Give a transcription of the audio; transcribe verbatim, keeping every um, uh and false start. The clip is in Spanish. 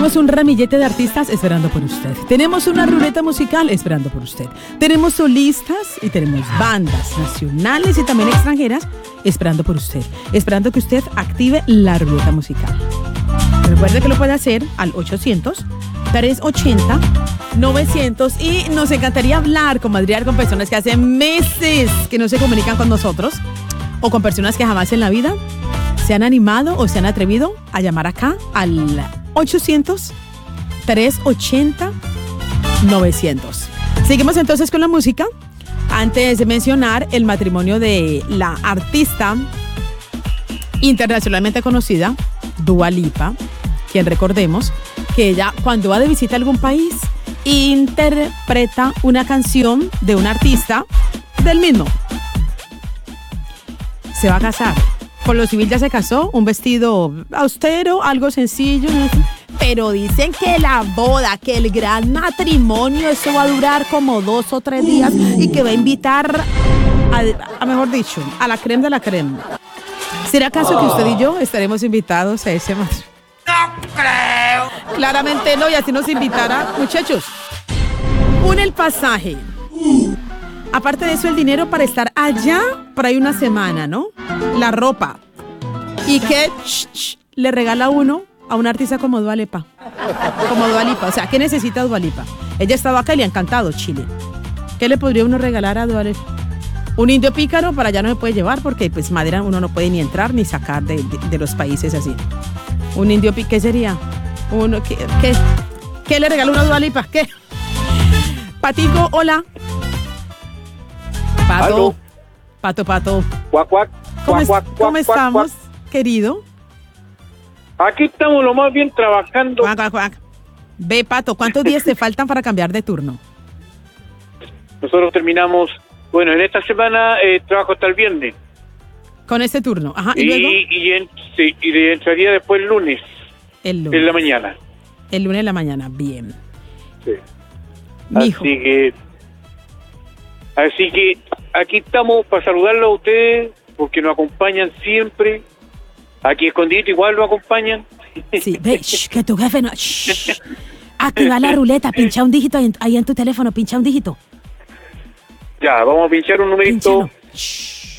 Tenemos un ramillete de artistas esperando por usted. Tenemos una ruleta musical esperando por usted. Tenemos solistas y tenemos bandas nacionales y también extranjeras esperando por usted. Esperando que usted active la ruleta musical. Recuerde que lo puede hacer al ochocientos, trescientos ochenta, novecientos y nos encantaría hablar, comadrear con personas que hace meses que no se comunican con nosotros o con personas que jamás en la vida se han animado o se han atrevido a llamar acá al ochocientos, trescientos ochenta, novecientos. Seguimos entonces con la música. Antes de mencionar el matrimonio de la artista internacionalmente conocida, Dua Lipa, quien recordemos que ella cuando va de visita a algún país interpreta una canción de un artista del mismo. Se va a casar. Por lo civil ya se casó, un vestido austero, algo sencillo, pero dicen que la boda, que el gran matrimonio, eso va a durar como dos o tres días y que va a invitar a, a mejor dicho, a la creme de la creme. ¿Será acaso que usted y yo estaremos invitados a ese matrimonio? No creo. Claramente no, y así nos invitará. Muchachos, un el pasaje. Aparte de eso, el dinero para estar allá por ahí una semana, ¿no? La ropa. ¿Y qué sh, sh, le regala uno a una artista como Dua Lipa? Como Dua Lipa. O sea, ¿qué necesita Dua Lipa? Ella estaba acá y le ha encantado Chile. ¿Qué le podría uno regalar a Dua Lipa? Un indio pícaro para allá no se puede llevar porque pues madera uno no puede ni entrar ni sacar de, de, de los países así. Un indio pícaro, ¿qué sería? Uno, ¿qué, qué, ¿Qué le regala uno a Dua Lipa? ¿Qué? Patico, hola. Pato, ¿Aló? Pato, Pato. Cuac, cuac, ¿Cómo, es, cuac, ¿cómo cuac, estamos, cuac. querido? Aquí estamos lo más bien trabajando. Cuac, cuac, cuac. Ve, Pato, ¿cuántos días te faltan para cambiar de turno? Nosotros terminamos, bueno, en esta semana eh, trabajo hasta el viernes. Con este turno, ajá, ¿y, Y, luego? y, en- sí, y entraría después el lunes, El lunes. en la mañana. El lunes en la mañana, bien. Sí. Mijo, Así que, así que aquí estamos para saludarlo a ustedes, porque nos acompañan siempre. Aquí escondidito igual lo acompañan. sí, ve, shh, que tu jefe no, shh. Activa la ruleta, pincha un dígito ahí en, ahí en tu teléfono, pincha un dígito. Ya, vamos a pinchar un numerito. Pinchalo. Shh.